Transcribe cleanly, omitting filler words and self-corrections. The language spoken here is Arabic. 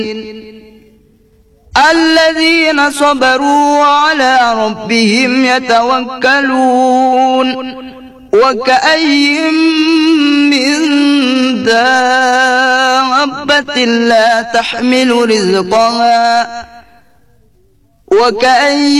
الذين صبروا وعلى ربهم يتوكلون وكأي من دابة لا تحمل رزقها وكأي